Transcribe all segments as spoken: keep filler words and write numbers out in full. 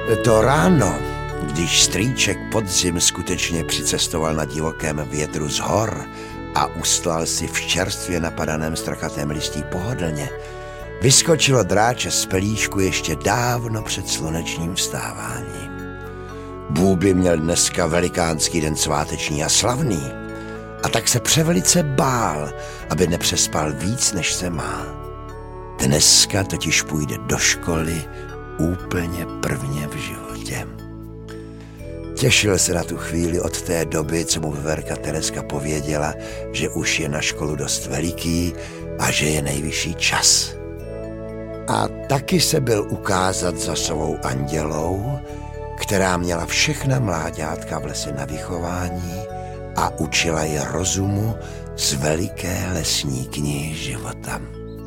To ráno, když strýček Podzim skutečně přicestoval na divokém větru z hor a ustlal si v čerstvě napadaném strachatém listí pohodlně, vyskočilo dráče z pelíšku ještě dávno před slunečním vstáváním. Bůby měl dneska velikánský den sváteční a slavný, a tak se převelice bál, aby nepřespal víc, než se má. Dneska totiž půjde do školy úplně prvně v životě. Těšil se na tu chvíli od té doby, co mu veverka Tereska pověděla, že už je na školu dost veliký a že je nejvyšší čas. A taky se byl ukázat za svou andělou, která měla všechna mláďátka v lese na vychování a učila je rozumu z veliké lesní knihy života.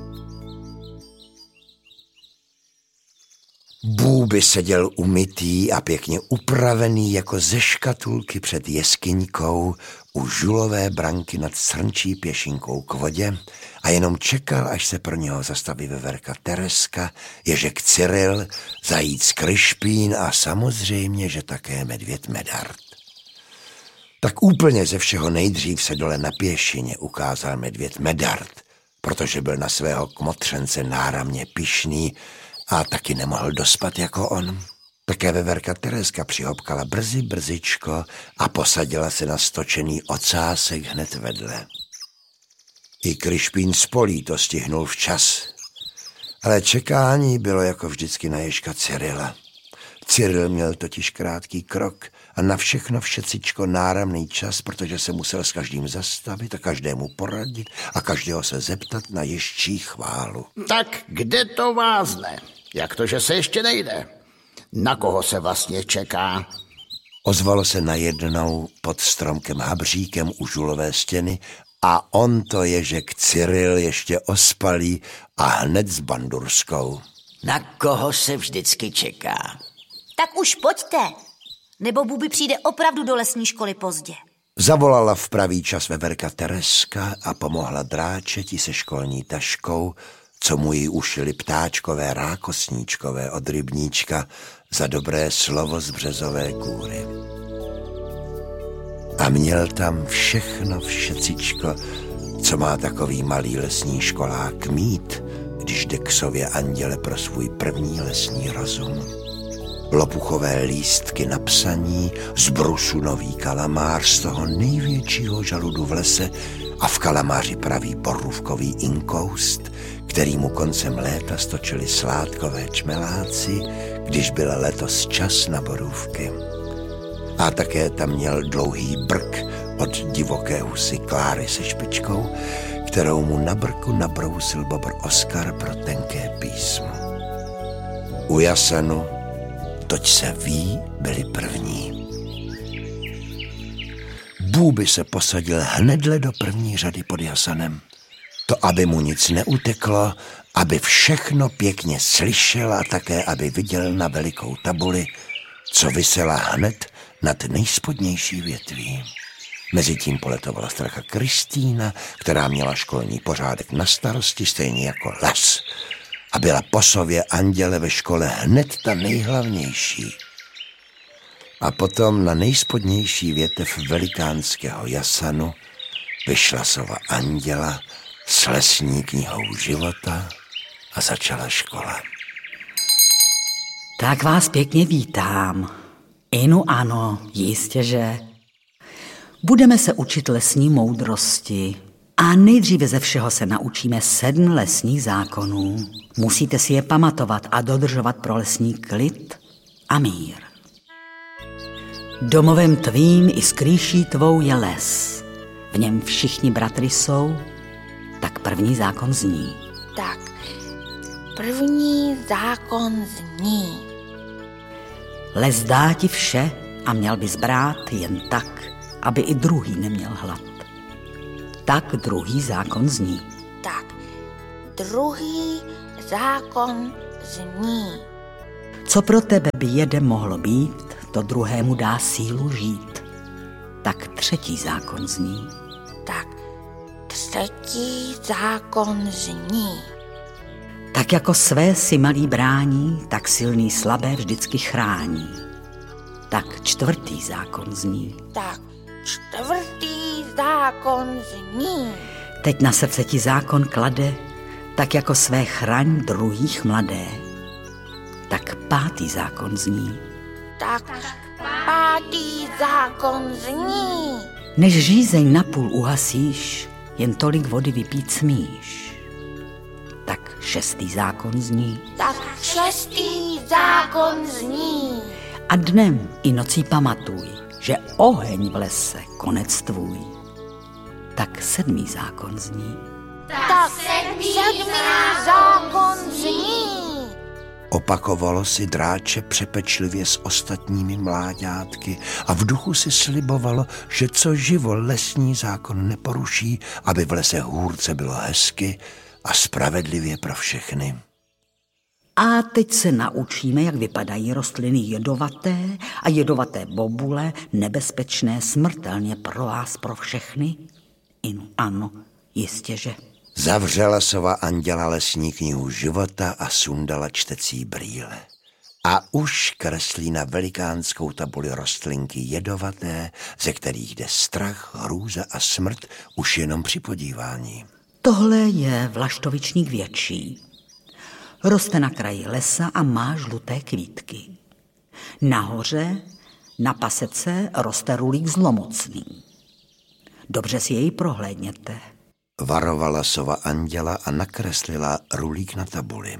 Bůby seděl umytý a pěkně upravený jako ze škatulky před jeskyňkou u žulové branky nad srnčí pěšinkou k vodě a jenom čekal, až se pro něho zastaví veverka Tereska, Ježek Cyril, zajíc Kryšpín a samozřejmě, že také medvěd Medard. Tak úplně ze všeho nejdřív se dole na pěšině ukázal medvěd Medard, protože byl na svého kmotřence náramně pyšný a taky nemohl dospat jako on. Také veverka Tereska přihopkala brzy brzičko a posadila se na stočený ocásek hned vedle. I Kryšpín z polí to stihnul včas, ale čekání bylo jako vždycky na Ježka Cyrila. Cyril měl totiž krátký krok a na všechno všecičko náramný čas, protože se musel s každým zastavit a každému poradit a každého se zeptat na ježčí chválu. Tak kde to vázne? Jak to, že se ještě nejde? Na koho se vlastně čeká? Ozvalo se najednou pod stromkem Habříkem u žulové stěny a on to Ježek Cyril ještě ospalý a hned s bandurskou. Na koho se vždycky čeká? Tak už pojďte, nebo Bůby přijde opravdu do lesní školy pozdě. Zavolala v pravý čas veverka Tereska a pomohla dráčeti se školní taškou, co mu ji ušili ptáčkové rákosníčkové od rybníčka za dobré slovo z březové kůry. A měl tam všechno všecičko, co má takový malý lesní školák mít, když jde k sově anděle pro svůj první lesní rozum. Lopuchové lístky na psaní, z brusu nový kalamář z toho největšího žaludu v lese a v kalamáři pravý borůvkový inkoust, který mu koncem léta stočili sládkové čmeláci, když byl letos čas na borůvky. A také tam měl dlouhý brk od divoké husy Kláry se špičkou, kterou mu na brku nabrousil bobr Oskar pro tenké písmo. U jasanu, toť se ví, byli první. Bůby se posadil hnedle do první řady pod jasanem. To, aby mu nic neuteklo, aby všechno pěkně slyšel a také, aby viděl na velikou tabuli, co visela hned nad nejspodnější větví. Mezitím poletovala stracha Kristýna, která měla školní pořádek na starosti, stejně jako les. A byla po sově anděle ve škole hned ta nejhlavnější. A potom na nejspodnější větev velikánského jasanu vyšla sova anděla s lesní knihou života a začala škola. Tak vás pěkně vítám. Inu ano, jistě, že. Budeme se učit lesní moudrosti a nejdříve ze všeho se naučíme sedm lesních zákonů. Musíte si je pamatovat a dodržovat pro lesní klid a mír. Domovem tvým i skrýší tvou je les. V něm všichni bratry jsou, tak první zákon zní. Tak, první zákon zní. Les dá ti vše a měl bys brát jen tak, aby i druhý neměl hlad. Tak druhý zákon zní. Tak, druhý zákon zní. Co pro tebe by jedem mohlo být, to druhému dá sílu žít. Tak třetí zákon zní. Tak, třetí zákon zní. Tak Tak jako své si malý brání, tak silný slabé vždycky chrání. Tak čtvrtý zákon zní. Tak čtvrtý zákon zní. Teď na srdce ti zákon klade, tak jako své chraň druhých mladé. Tak pátý zákon zní. Tak pátý zákon zní. Než žízeň napůl uhasíš, jen tolik vody vypít smíš. Tak šestý zákon zní. Tak šestý zákon zní. A dnem i nocí pamatuj, že oheň v lese konec tvůj. Tak sedmý zákon zní. Tak sedmý zákon zní. Opakovalo si dráče přepečlivě s ostatními mláďátky a v duchu si slibovalo, že co živo lesní zákon neporuší, aby v lese hůrce bylo hezky a spravedlivě pro všechny. A teď se naučíme, jak vypadají rostliny jedovaté a jedovaté bobule, nebezpečné smrtelně pro vás, pro všechny. Inu, ano, jistěže. Zavřela sova anděla lesní knihu života a sundala čtecí brýle. A už kreslí na velikánskou tabuli rostlinky jedovaté, ze kterých jde strach, hrůza a smrt už jenom při podívání. Tohle je vlaštovičník větší. Roste na kraji lesa a má žluté kvítky. Nahoře, na pasece, roste rulík zlomocný. Dobře si jej prohlédněte. Varovala sova anděla a nakreslila rulík na tabuli.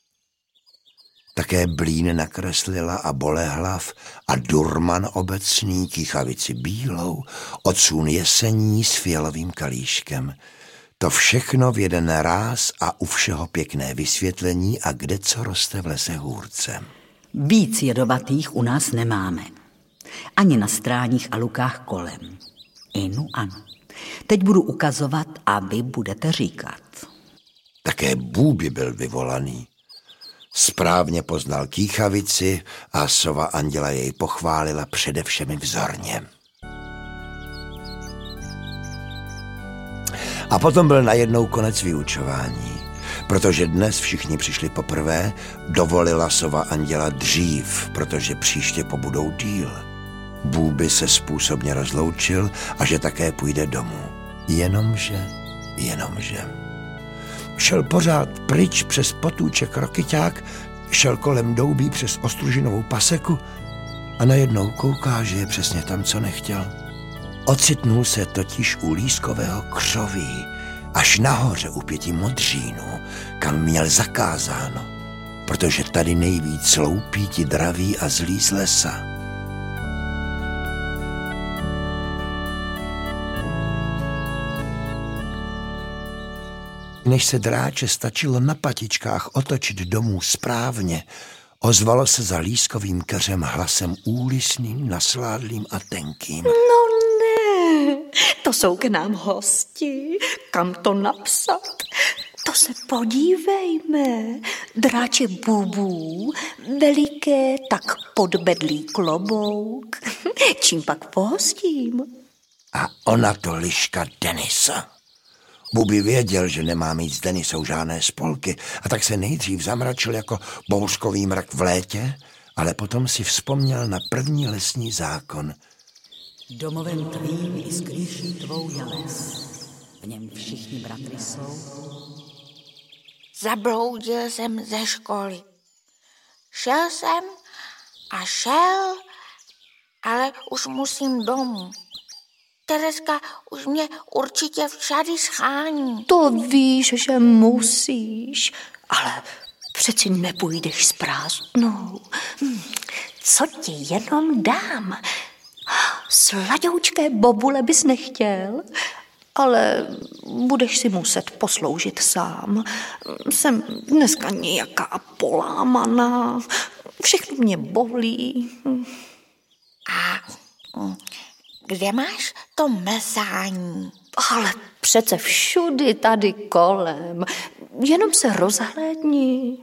Také blín nakreslila a bolehlav a durman obecný, kýchavici bílou, odsůn jesení s fialovým kalíškem. To všechno v jeden ráz a u všeho pěkné vysvětlení a kde co roste v lese hůrce. Víc jedovatých u nás nemáme. Ani na stráních a lukách kolem. Inu, ano. Teď budu ukazovat a vy budete říkat. Také Bůby byl vyvolaný. Správně poznal kýchavici a sova anděla jej pochválila především vzorně. A potom byl najednou konec vyučování. Protože dnes všichni přišli poprvé, dovolila sova anděla dřív, protože příště pobudou díl. Bůby se způsobně rozloučil a že také půjde domů. Jenomže, jenomže. Šel pořád pryč přes potůček Rokyťák, šel kolem doubí přes Ostružinovou paseku a najednou kouká, že je přesně tam, co nechtěl. Ocitnul se totiž u lískového křoví, až nahoře u pěti modřínů, kam měl zakázáno, protože tady nejvíc loupí ti draví a zlí z lesa. Než se dráče stačilo na patičkách otočit domů správně, ozvalo se za lískovým keřem hlasem úlisným, nasládlým a tenkým. No ne, to jsou k nám hosti. Kam to napsat? To se podívejme. Dráče Bubů, veliké tak podbedlý klobouk. Čím pak pohostím? A ona to liška Denisa. Bůby věděl, že nemá mít s Denisou žádné spolky, a tak se nejdřív zamračil jako bouřkový mrak v létě, ale potom si vzpomněl na první lesní zákon. Domovem tvým i skrýší tvou je les. V něm všichni bratry jsou. Zabloudil jsem ze školy. Šel jsem a šel, ale už musím domů. Tereska už mě určitě všady schání. To víš, že musíš, ale přeci nepůjdeš s prázdnou. Hm, co ti jenom dám? Sladoučké bobule bys nechtěl, ale budeš si muset posloužit sám. Jsem dneska nějaká polámaná, všechno mě bolí. A kde máš to mlsání? Ale přece všudy tady kolem. Jenom se rozhlédni.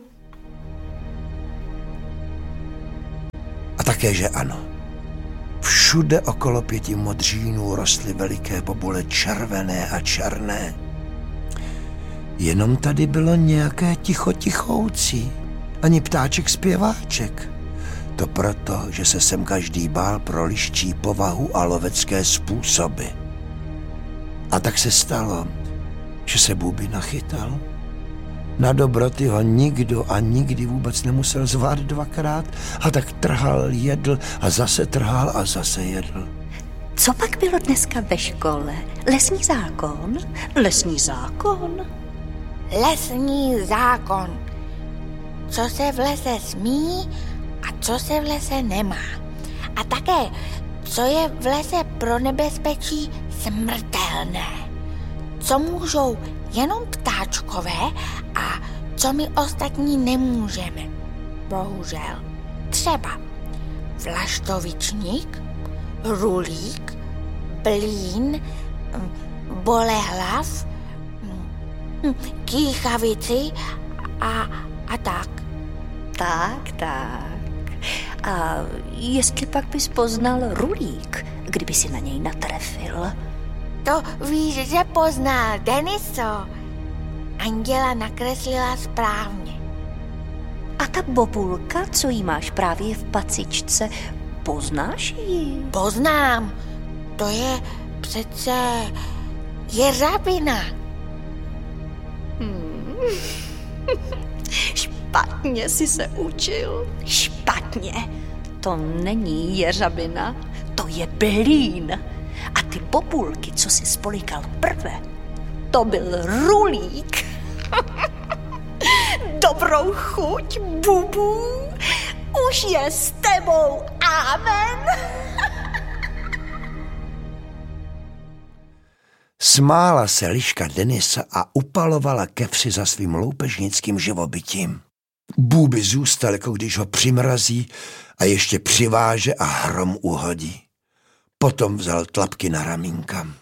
A také, že ano. Všude okolo pěti modřínů rostly veliké bobule červené a černé. Jenom tady bylo nějaké ticho tichoucí. Ani ptáček zpěváček. To proto, že se sem každý bál pro liščí povahu a lovecké způsoby. A tak se stalo, že se Bubi nachytal. Na dobroty ho nikdo a nikdy vůbec nemusel zvát dvakrát a tak trhal, jedl a zase trhal a zase jedl. Co pak bylo dneska ve škole? Lesní zákon? Lesní zákon? Lesní zákon. Co se v lese smí a co se v lese nemá. A také, co je v lese pro nebezpečí smrtelné. Co můžou jenom ptáčkové a co my ostatní nemůžeme. Bohužel. Třeba vlaštovičník, rulík, blín, bolehlav, kýchavici a, a tak. Tak, tak. A jestli pak bys poznal rulík, kdyby si na něj natrefil? To víš, že poznal, Deniso. Anděla nakreslila správně. A ta bobulka, co jí máš právě v pacičce, poznáš ji? Poznám. To je přece jeřabina. Hmm. Špatně jsi se učil. Špatně. To není jeřabina, to je blín. A ty bobulky, co jsi spolikal prve, to byl rulík. Dobrou chuť, Bubu. Už je s tebou. Amen. Smála se liška Denisa a upalovala kefři za svým loupežnickým živobytím. Bubi zůstal, jako když ho přimrazí a ještě přiváže a hrom uhodí. Potom vzal tlapky na ramínka.